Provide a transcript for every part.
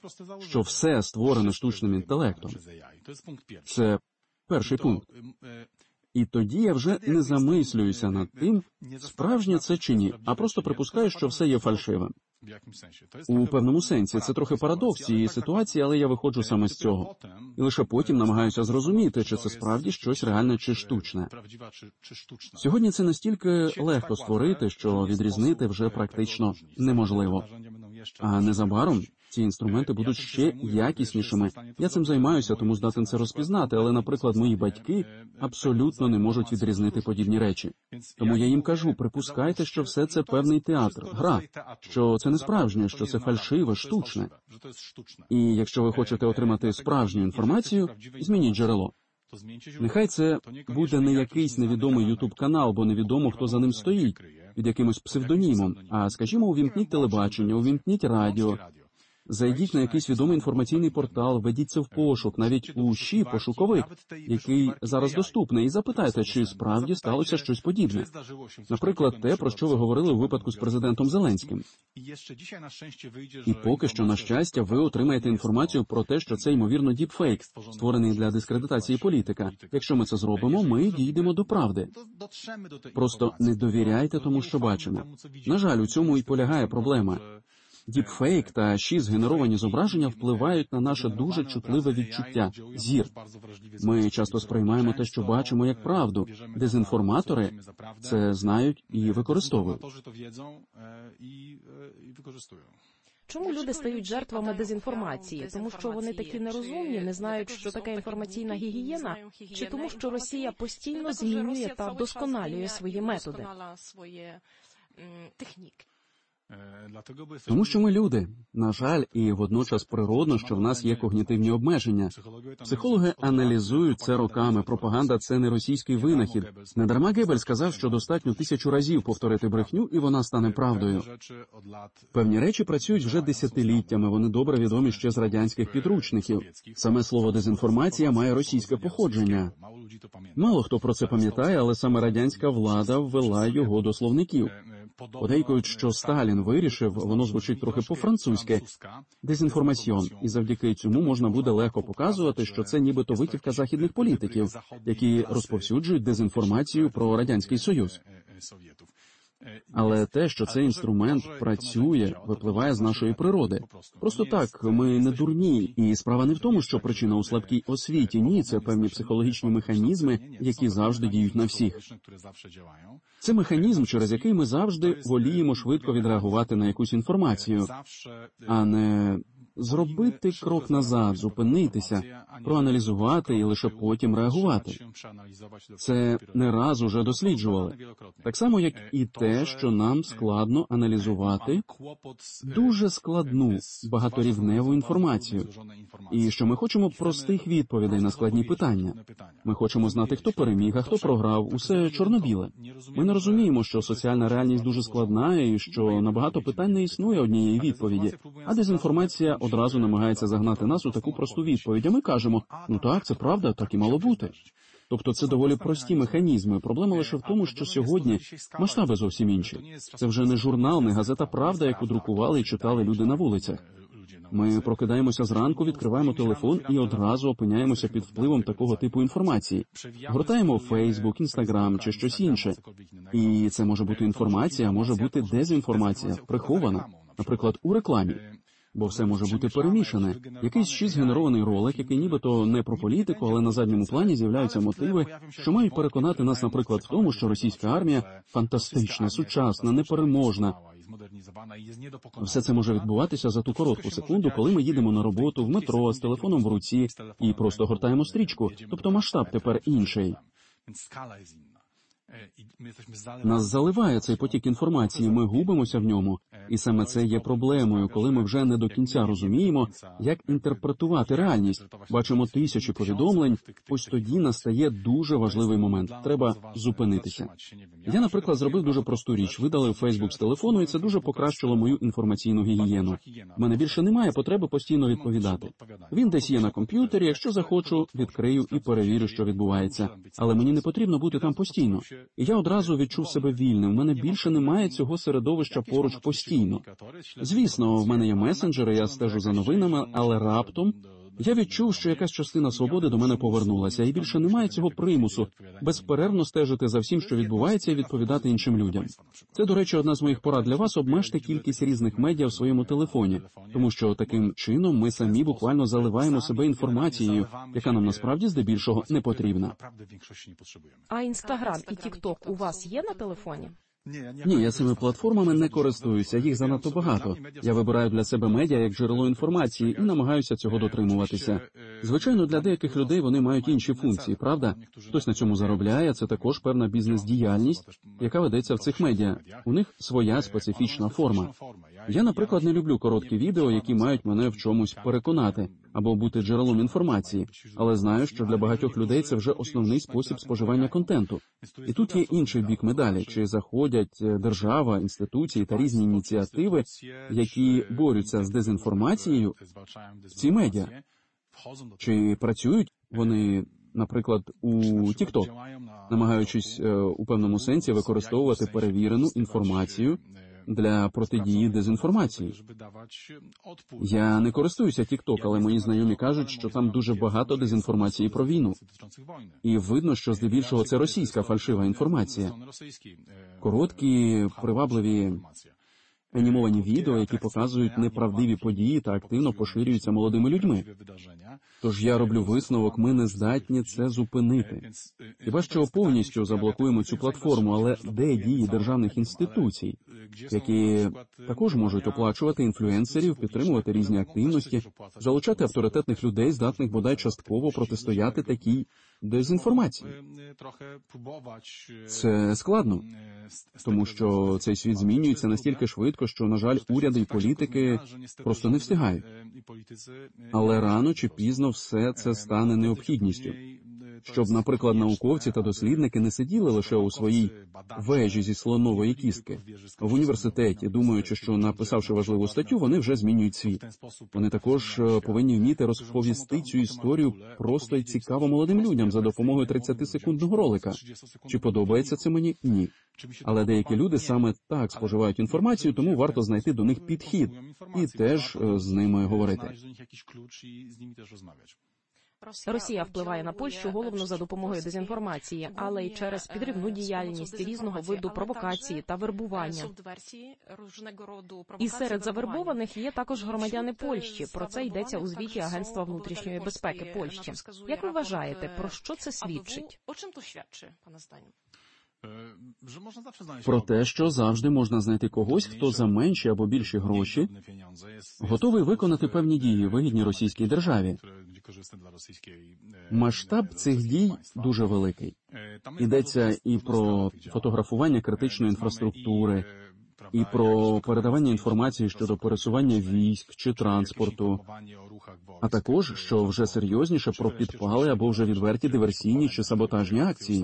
що все створено штучним інтелектом. Це перший пункт. І тоді я вже не замислююся над тим, справжнє це чи ні, а просто припускаю, що все є фальшивим. У певному сенсі це трохи парадокс цієї ситуації, але я виходжу саме з цього. І лише потім намагаюся зрозуміти, чи це справді щось реальне чи штучне. Сьогодні це настільки легко створити, що відрізнити вже практично неможливо. А незабаром ці інструменти будуть ще якіснішими. Я цим займаюся, тому здатен це розпізнати, але, наприклад, мої батьки абсолютно не можуть відрізнити подібні речі. Тому я їм кажу, припускайте, що все це певний театр, гра, що це не справжнє, що це фальшиве, штучне. І якщо ви хочете отримати справжню інформацію, змініть джерело. Нехай це буде не якийсь невідомий ютуб-канал, бо невідомо, хто за ним стоїть, під якимось псевдонімом, а, скажімо, увімкніть телебачення, увімкніть радіо, зайдіть на якийсь відомий інформаційний портал, введіться в пошук, навіть у ЩІ пошуковик, який зараз доступний, і запитайте, чи справді сталося щось подібне. Наприклад, те, про що ви говорили у випадку з президентом Зеленським. І поки що, на щастя, ви отримаєте інформацію про те, що це, ймовірно, діпфейк, створений для дискредитації політика. Якщо ми це зробимо, ми дійдемо до правди. Просто не довіряйте тому, що бачимо. На жаль, у цьому і полягає проблема. Діпфейк та згенеровані зображення впливають на наше дуже чутливе відчуття – зір. Ми часто сприймаємо те, що бачимо, як правду. Дезінформатори це знають і використовують. Чому люди стають жертвами дезінформації? Тому що вони такі нерозумні, не знають, що таке інформаційна гігієна? Чи тому, що Росія постійно змінює та вдосконалює свої методи? Тому що ми люди. На жаль, і водночас природно, що в нас є когнітивні обмеження. Психологи аналізують це роками. Пропаганда – це не російський винахід. Недарма Геббель сказав, що достатньо 1000 разів повторити брехню, і вона стане правдою. Певні речі працюють вже десятиліттями, вони добре відомі ще з радянських підручників. Саме слово «дезінформація» має російське походження. Мало хто про це пам'ятає, але саме радянська влада ввела його до словників. Подейкують, що Сталін вирішив, воно звучить трохи по-французьки, дезінформаціон, і завдяки цьому можна буде легко показувати, що це нібито витівка західних політиків, які розповсюджують дезінформацію про Радянський Союз. Але те, що цей інструмент працює, випливає з нашої природи. Просто так, ми не дурні, і справа не в тому, що причина у слабкій освіті. Ні, це певні психологічні механізми, які завжди діють на всіх. Це механізм, через який ми завжди воліємо швидко відреагувати на якусь інформацію, а не зробити крок назад, зупинитися, проаналізувати і лише потім реагувати. Це не раз уже досліджували. Так само, як і те, що нам складно аналізувати дуже складну, багаторівневу інформацію. І що ми хочемо простих відповідей на складні питання. Ми хочемо знати, хто переміг, а хто програв, усе чорно-біле. Ми не розуміємо, що соціальна реальність дуже складна і що на багато питань не існує однієї відповіді, а дезінформація одразу намагається загнати нас у таку просту відповідь. А ми кажемо, ну так, це правда, так і мало бути. Тобто це доволі прості механізми. Проблема лише в тому, що сьогодні масштаби зовсім інші. Це вже не журнал, не газета «Правда», яку друкували і читали люди на вулицях. Ми прокидаємося зранку, відкриваємо телефон і одразу опиняємося під впливом такого типу інформації. Гортаємо Фейсбук, Інстаграм чи щось інше. І це може бути інформація, а може бути дезінформація, прихована, наприклад, у рекламі. Бо все може бути перемішане. Якийсь згенерований ролик, який нібито не про політику, але на задньому плані з'являються мотиви, що мають переконати нас, наприклад, в тому, що російська армія фантастична, сучасна, непереможна. Все це може відбуватися за ту коротку секунду, коли ми їдемо на роботу, в метро, з телефоном в руці і просто гортаємо стрічку. Тобто масштаб тепер інший. Нас заливає цей потік інформації, ми губимося в ньому. І саме це є проблемою, коли ми вже не до кінця розуміємо, як інтерпретувати реальність. Бачимо тисячі повідомлень, ось тоді настає дуже важливий момент. Треба зупинитися. Я, наприклад, зробив дуже просту річ. Видалив Фейсбук з телефону, і це дуже покращило мою інформаційну гігієну. В мене більше немає потреби постійно відповідати. Він десь є на комп'ютері, якщо захочу, відкрию і перевірю, що відбувається. Але мені не потрібно бути там постійно. І я одразу відчув себе вільним. У мене більше немає цього середовища поруч постійно. Звісно, в мене є месенджери, я стежу за новинами, але раптом я відчув, що якась частина свободи до мене повернулася, і більше немає цього примусу безперервно стежити за всім, що відбувається, і відповідати іншим людям. Це, до речі, одна з моїх порад для вас – обмежте кількість різних медіа в своєму телефоні, тому що таким чином ми самі буквально заливаємо себе інформацією, яка нам насправді здебільшого не потрібна. А Інстаграм і Тік-Ток у вас є на телефоні? Ні, я цими платформами не користуюся, їх занадто багато. Я вибираю для себе медіа як джерело інформації і намагаюся цього дотримуватися. Звичайно, для деяких людей вони мають інші функції, правда? Хтось на цьому заробляє, це також певна бізнес-діяльність, яка ведеться в цих медіа. У них своя специфічна форма. Я, наприклад, не люблю короткі відео, які мають мене в чомусь переконати або бути джерелом інформації, але знаю, що для багатьох людей це вже основний спосіб споживання контенту. І тут є інший бік медалі, чи заходять держава, інституції та різні ініціативи, які борються з дезінформацією в ці медіа. Чи працюють вони, наприклад, у TikTok, намагаючись у певному сенсі використовувати перевірену інформацію для протидії дезінформації. Я не користуюся TikTok, але мої знайомі кажуть, що там дуже багато дезінформації про війну. І видно, що здебільшого це російська фальшива інформація. Короткі, привабливі анімовані відео, які показують неправдиві події та активно поширюються молодими людьми. Тож я роблю висновок, ми не здатні це зупинити. Хіба що повністю заблокуємо цю платформу, але де дії державних інституцій, які також можуть оплачувати інфлюенсерів, підтримувати різні активності, залучати авторитетних людей, здатних бодай частково протистояти такій дезінформації? Це складно, тому що цей світ змінюється настільки швидко, що, на жаль, уряди і політики просто не встигають. Але рано чи пізно все це стане необхідністю. Щоб, наприклад, науковці та дослідники не сиділи лише у своїй вежі зі слонової кістки в університеті, думаючи, що, написавши важливу статтю, вони вже змінюють світ. Вони також повинні вміти розповісти цю історію просто і цікаво молодим людям за допомогою 30-секундного ролика. Чи подобається це мені? Ні. Але деякі люди саме так споживають інформацію, тому варто знайти до них підхід і теж з ними говорити. Росія впливає на Польщу головно за допомогою дезінформації, але й через підривну діяльність, різного виду провокації та вербування. І серед завербованих є також громадяни Польщі. Про це йдеться у звіті Агентства внутрішньої безпеки Польщі. Як ви вважаєте, про що це свідчить? Про те, що завжди можна знайти когось, хто за менші або більші гроші готовий виконати певні дії, вигідні російській державі. Масштаб цих дій дуже великий. Йдеться і про фотографування критичної інфраструктури, і про передавання інформації щодо пересування військ чи транспорту, а також, що вже серйозніше, про підпали або вже відверті диверсійні чи саботажні акції.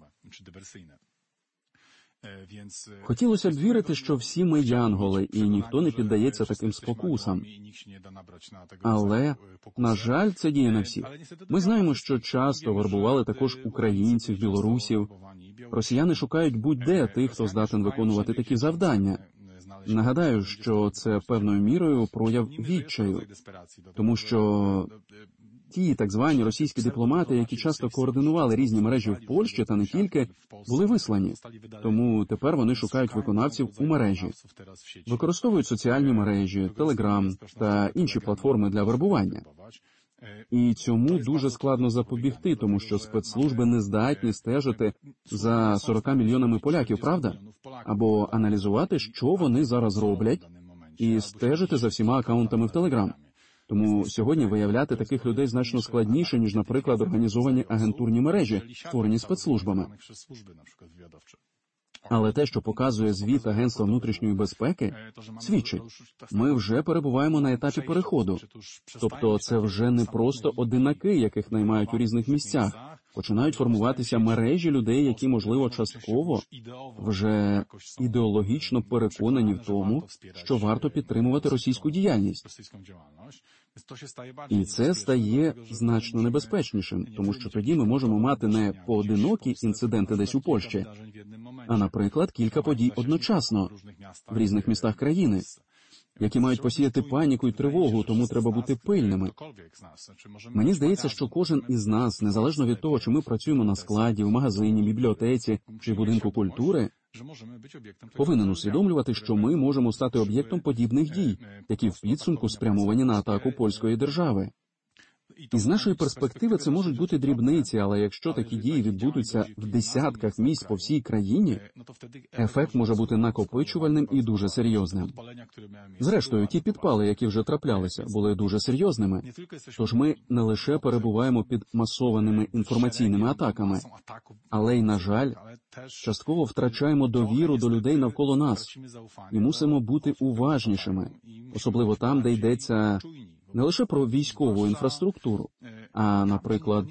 Хотілося б вірити, що всі ми янголи, і ніхто не піддається таким спокусам. Але, на жаль, це діє на всіх. Ми знаємо, що часто вербували також українців, білорусів. Росіяни шукають будь-де тих, хто здатен виконувати такі завдання. Нагадаю, що це певною мірою прояв відчаю, тому що ті так звані російські дипломати, які часто координували різні мережі в Польщі та не тільки, були вислані. Тому тепер вони шукають виконавців у мережі. Використовують соціальні мережі, Телеграм та інші платформи для вербування. І цьому дуже складно запобігти, тому що спецслужби не здатні стежити за 40 мільйонами поляків, правда? Або аналізувати, що вони зараз роблять, і стежити за всіма акаунтами в Телеграм. Тому сьогодні виявляти таких людей значно складніше, ніж, наприклад, організовані агентурні мережі, створені спецслужбами. Але те, що показує звіт Агентства внутрішньої безпеки, свідчить, ми вже перебуваємо на етапі переходу. Тобто це вже не просто одинаки, яких наймають у різних місцях. Починають формуватися мережі людей, які, можливо, частково вже ідеологічно переконані в тому, що варто підтримувати російську діяльність. І це стає значно небезпечнішим, тому що тоді ми можемо мати не поодинокі інциденти десь у Польщі, а, наприклад, кілька подій одночасно в різних містах країни, які мають посіяти паніку і тривогу, тому треба бути пильними. Мені здається, що кожен із нас, незалежно від того, чи ми працюємо на складі, в магазині, бібліотеці чи будинку культури, повинен усвідомлювати, що ми можемо стати об'єктом подібних дій, які в підсумку спрямовані на атаку польської держави. І з нашої перспективи це можуть бути дрібниці, але якщо такі дії відбудуться в десятках місць по всій країні, ефект може бути накопичувальним і дуже серйозним. Зрештою, ті підпали, які вже траплялися, були дуже серйозними. Тож ми не лише перебуваємо під масованими інформаційними атаками, але й, на жаль, частково втрачаємо довіру до людей навколо нас і мусимо бути уважнішими, особливо там, де йдеться не лише про військову інфраструктуру, а, наприклад,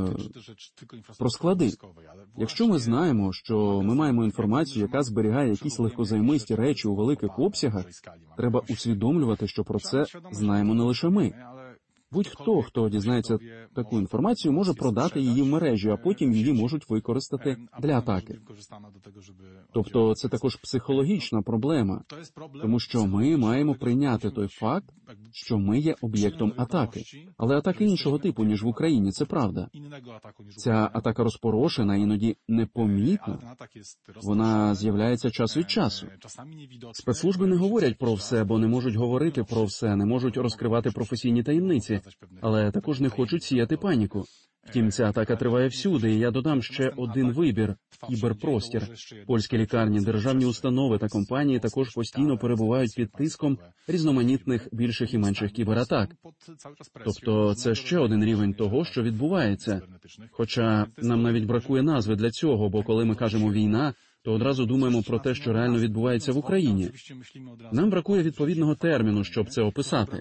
про склади. Якщо ми знаємо, що ми маємо інформацію, яка зберігає якісь легкозаймисті речі у великих обсягах, треба усвідомлювати, що про це знаємо не лише ми. Будь-хто, хто дізнається таку інформацію, може продати її в мережі, а потім її можуть використати для атаки. Тобто це також психологічна проблема, тому що ми маємо прийняти той факт, що ми є об'єктом атаки. Але атаки іншого типу, ніж в Україні, це правда. Ця атака розпорошена, іноді непомітна. Вона з'являється час від часу. Спецслужби не говорять про все, бо не можуть говорити про все, не можуть розкривати професійні таємниці, але також не хочуть сіяти паніку. Втім, ця атака триває всюди, і я додам ще один вибір – кіберпростір. Польські лікарні, державні установи та компанії також постійно перебувають під тиском різноманітних більших і менших кібератак. Тобто це ще один рівень того, що відбувається. Хоча нам навіть бракує назви для цього, бо коли ми кажемо «війна», то одразу думаємо про те, що реально відбувається в Україні. Нам бракує відповідного терміну, щоб це описати.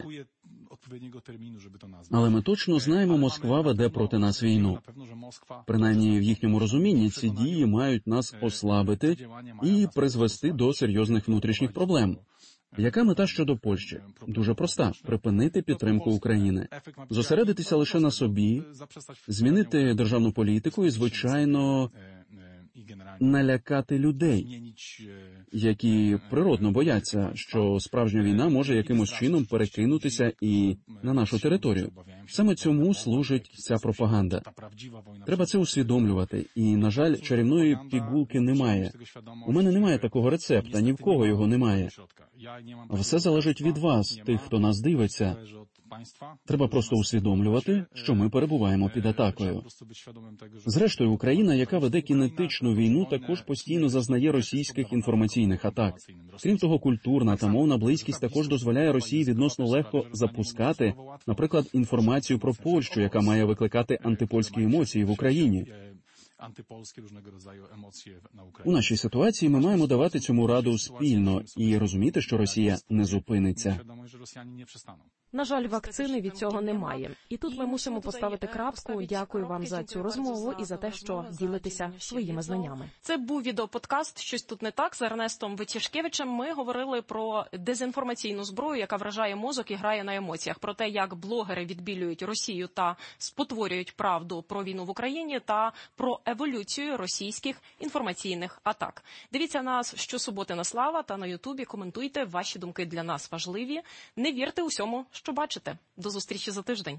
Але ми точно знаємо, Москва веде проти нас війну. Принаймні, в їхньому розумінні ці дії мають нас ослабити і призвести до серйозних внутрішніх проблем. Яка мета щодо Польщі? Дуже проста – припинити підтримку України. Зосередитися лише на собі, змінити державну політику і, звичайно, налякати людей, які природно бояться, що справжня війна може якимось чином перекинутися і на нашу територію. Саме цьому служить ця пропаганда. Треба це усвідомлювати, і, на жаль, чарівної пігулки немає. У мене немає такого рецепта, ні в кого його немає. Все залежить від вас, тих, хто нас дивиться. Треба просто усвідомлювати, що ми перебуваємо під атакою. Зрештою, Україна, яка веде кінетичну війну, також постійно зазнає російських інформаційних атак. Крім того, культурна та мовна близькість також дозволяє Росії відносно легко запускати, наприклад, інформацію про Польщу, яка має викликати антипольські емоції в Україні. У нашій ситуації ми маємо давати цьому раду спільно і розуміти, що Росія не зупиниться. На жаль, вакцини від цього немає. І тут ми мусимо поставити крапку. Дякую вам за цю розмову і за те, що ділитеся своїми знаннями. Це був відеоподкаст «Щось тут не так» з Ернестом Витішкевичем. Ми говорили про дезінформаційну зброю, яка вражає мозок і грає на емоціях. Про те, як блогери відбілюють Росію та спотворюють правду про війну в Україні та про еволюцію російських інформаційних атак. Дивіться нас щосуботи на Слава та на Ютубі. Коментуйте. Ваші думки для нас важливі. Не вірте усьому, що бачите. До зустрічі за тиждень.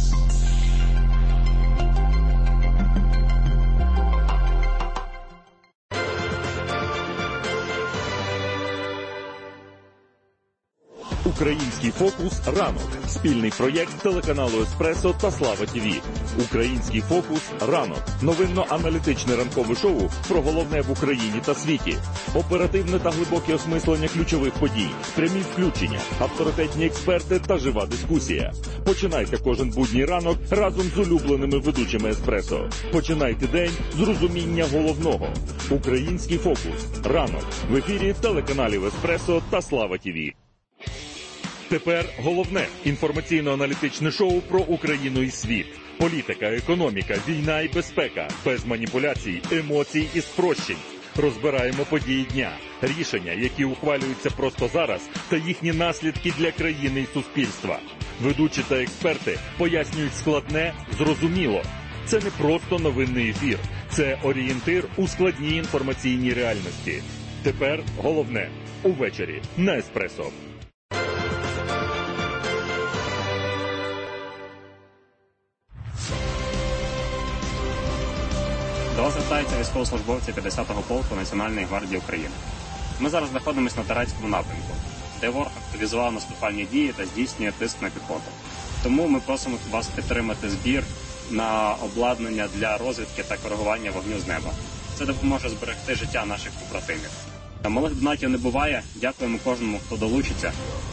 Український фокус ранок. Спільний проєкт телеканалу Еспресо та Слава ТІВІ. Український фокус ранок. Новинно-аналітичне ранкове шоу про головне в Україні та світі. Оперативне та глибоке осмислення ключових подій. Прямі включення, авторитетні експерти та жива дискусія. Починайте кожен будній ранок разом з улюбленими ведучими Еспресо. Починайте день з розуміння головного. Український фокус ранок. В ефірі телеканалів Еспресо та Слава ТІВІ. Тепер головне інформаційно-аналітичне шоу про Україну і світ. Політика, економіка, війна і безпека. Без маніпуляцій, емоцій і спрощень. Розбираємо події дня, рішення, які ухвалюються просто зараз, та їхні наслідки для країни і суспільства. Ведучі та експерти пояснюють складне, зрозуміло. Це не просто новинний ефір, це орієнтир у складній інформаційній реальності. Тепер головне – увечері на Еспресо. До вас звертаються військовослужбовці 50-го полку Національної гвардії України. Ми зараз знаходимося на Тарецькому напрямку, де ворог активізував наступальні дії та здійснює тиск на піхоту. Тому ми просимо вас підтримати збір на обладнання для розвідки та коригування вогню з неба. Це допоможе зберегти життя наших побратимів. Малих донатів не буває. Дякуємо кожному, хто долучиться.